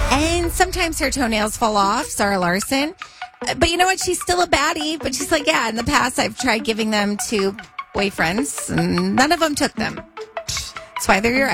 And sometimes her toenails fall off, Sarah Larson. But you know what? She's still a baddie. But she's like, yeah, in the past, I've tried giving them to boyfriends, and none of them took them. That's why they're your